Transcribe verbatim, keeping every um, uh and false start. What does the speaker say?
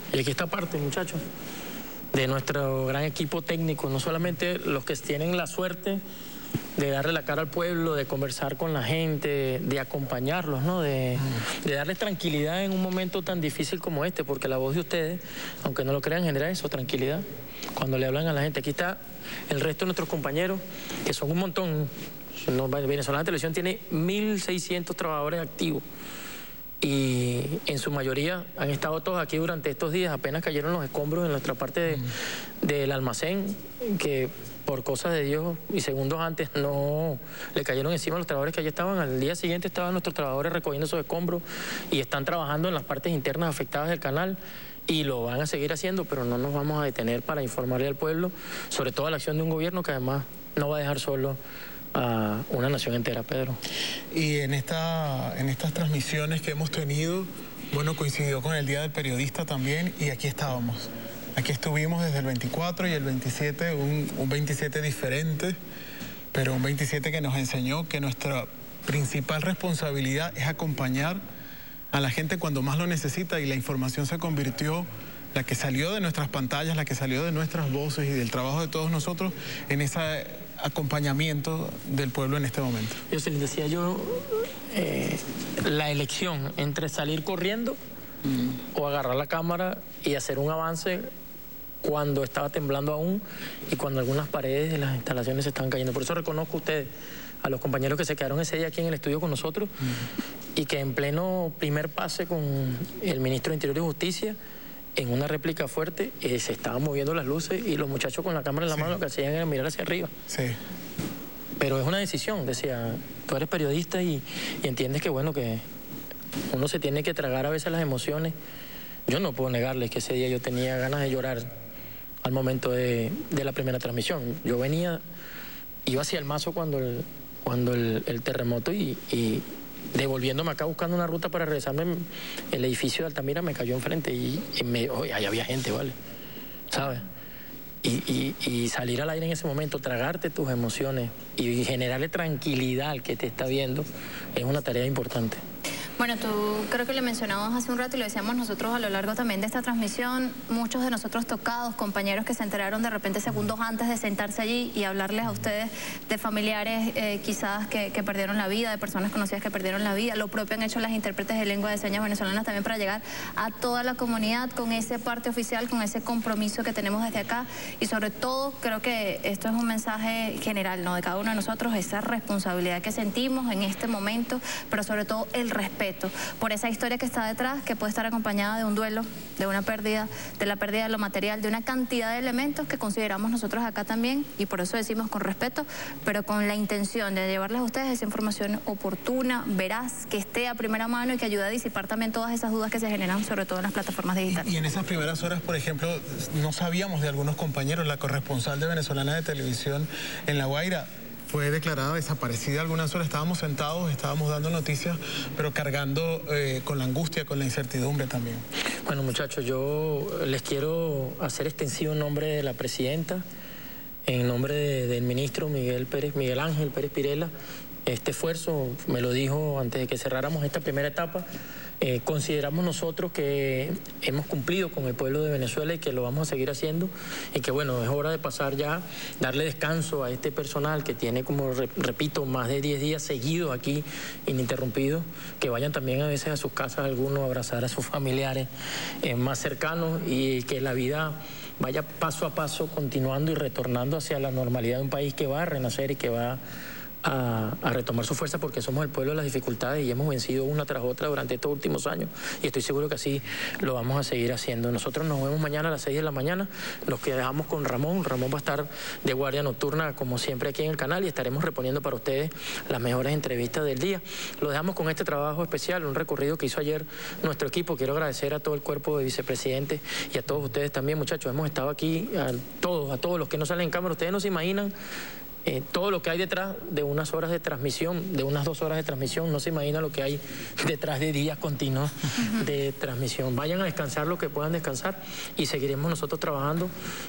Y aquí está parte, muchachos, de nuestro gran equipo técnico, no solamente los que tienen la suerte de darle la cara al pueblo, de conversar con la gente, de acompañarlos, ¿no? De, de darles tranquilidad en un momento tan difícil como este, porque la voz de ustedes, aunque no lo crean, genera eso, tranquilidad, cuando le hablan a la gente. Aquí está el resto de nuestros compañeros, que son un montón. Venezolana Televisión tiene mil seiscientos trabajadores activos y en su mayoría han estado todos aquí durante estos días. Apenas cayeron los escombros en nuestra parte de, del almacén, que por cosas de Dios y segundos antes no le cayeron encima a los trabajadores que allí estaban. Al día siguiente estaban nuestros trabajadores recogiendo esos escombros y están trabajando en las partes internas afectadas del canal y lo van a seguir haciendo, pero no nos vamos a detener para informarle al pueblo, sobre todo la acción de un gobierno que además no va a dejar solo a una nación entera, Pedro. Y en, esta, en estas transmisiones que hemos tenido, bueno, coincidió con el Día del Periodista también y aquí estábamos. Aquí estuvimos desde el veinticuatro y el veintisiete, un, un veintisiete diferente, pero un veintisiete que nos enseñó que nuestra principal responsabilidad es acompañar a la gente cuando más lo necesita, y la información se convirtió, la que salió de nuestras pantallas, la que salió de nuestras voces y del trabajo de todos nosotros, en ese acompañamiento del pueblo en este momento. Yo se les decía yo, eh, la elección entre salir corriendo mm. o agarrar la cámara y hacer un avance cuando estaba temblando aún y cuando algunas paredes de las instalaciones se estaban cayendo. Por eso reconozco a ustedes, a los compañeros que se quedaron ese día aquí en el estudio con nosotros mm. y que en pleno primer pase con el ministro de Interior y Justicia, en una réplica fuerte, eh, se estaban moviendo las luces y los muchachos con la cámara en la sí. mano lo que hacían era mirar hacia arriba. Sí. Pero es una decisión, decía, tú eres periodista y, y entiendes que, bueno, que uno se tiene que tragar a veces las emociones. Yo no puedo negarles que ese día yo tenía ganas de llorar al momento de, de la primera transmisión. Yo venía, iba hacia el Mazo cuando el, cuando el, el terremoto y... y devolviéndome acá buscando una ruta para regresarme, el edificio de Altamira me cayó enfrente y, y me, oh, ahí había gente, ¿vale? ¿Sabes? Y, y, y salir al aire en ese momento, tragarte tus emociones y generarle tranquilidad al que te está viendo es una tarea importante. Bueno, tú creo que le mencionamos hace un rato y lo decíamos nosotros a lo largo también de esta transmisión, muchos de nosotros tocados, compañeros que se enteraron de repente segundos antes de sentarse allí y hablarles a ustedes de familiares eh, quizás que, que perdieron la vida, de personas conocidas que perdieron la vida. Lo propio han hecho las intérpretes de lengua de señas venezolanas también para llegar a toda la comunidad con ese parte oficial, con ese compromiso que tenemos desde acá, y sobre todo creo que esto es un mensaje general, ¿no?, de cada uno de nosotros, esa responsabilidad que sentimos en este momento, pero sobre todo el respeto por esa historia que está detrás, que puede estar acompañada de un duelo, de una pérdida, de la pérdida de lo material, de una cantidad de elementos que consideramos nosotros acá también, y por eso decimos con respeto, pero con la intención de llevarles a ustedes esa información oportuna, veraz, que esté a primera mano y que ayude a disipar también todas esas dudas que se generan, sobre todo en las plataformas digitales. Y, y en esas primeras horas, por ejemplo, no sabíamos de algunos compañeros, la corresponsal de Venezolana de Televisión en La Guaira fue declarada desaparecida algunas horas. Estábamos sentados, estábamos dando noticias, pero cargando eh, con la angustia, con la incertidumbre también. Bueno, muchachos, yo les quiero hacer extensivo en nombre de la presidenta, en nombre de, del ministro Miguel Pérez, Miguel Ángel Pérez Pirela, este esfuerzo, me lo dijo antes de que cerráramos esta primera etapa. Eh, consideramos nosotros que hemos cumplido con el pueblo de Venezuela y que lo vamos a seguir haciendo, y que bueno, es hora de pasar ya, darle descanso a este personal que tiene, como re, repito, más de diez días seguidos aquí ininterrumpidos, que vayan también a veces a sus casas algunos a abrazar a sus familiares eh, más cercanos, y que la vida vaya paso a paso continuando y retornando hacia la normalidad de un país que va a renacer y que va A, a retomar su fuerza, porque somos el pueblo de las dificultades y hemos vencido una tras otra durante estos últimos años, y estoy seguro que así lo vamos a seguir haciendo. Nosotros nos vemos mañana a las seis de la mañana, los que dejamos con Ramón. Ramón va a estar de guardia nocturna como siempre aquí en el canal, y estaremos reponiendo para ustedes las mejores entrevistas del día. Lo dejamos con este trabajo especial, un recorrido que hizo ayer nuestro equipo. Quiero agradecer a todo el cuerpo de vicepresidentes y a todos ustedes también, muchachos. Hemos estado aquí, a todos, a todos los que no salen en cámara. Ustedes no se imaginan Eh, todo lo que hay detrás de unas horas de transmisión, de unas dos horas de transmisión. No se imagina lo que hay detrás de días continuos de transmisión. Vayan a descansar lo que puedan descansar y seguiremos nosotros trabajando